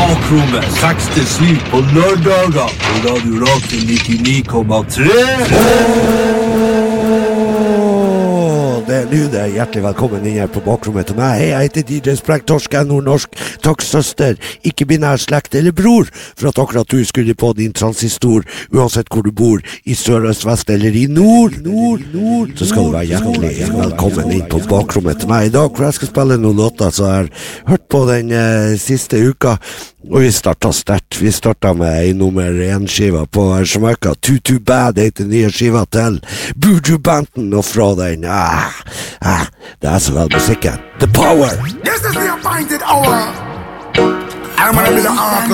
Bakrommet 6-7 på lørdager på Radio Rakel 99,3. Det er nå det. Hjertelig velkommen inn her på bakrommet til meg. Hei, jeg heter DJ Sprengtorsk, jeg er nordnorsk. Takk søster, ikke binær slekt eller bror, for at akkurat du skulle på din transistor, uansett hvor du bor, i sør, øst, vest eller i nord, så skal du være hjertelig velkommen inn på bakrommet til meg. I dag, hvor jeg skal spille noen låter, så har jeg hørt på den siste uka, og vi startet sterkt. Vi startet med en nummer 1-skiva på Jamaica. Too Bad heter nye skiva til Buju Banton, og fra den, det er så vel musikken. The Power! This is the appointed hour. I'm gonna be the oracle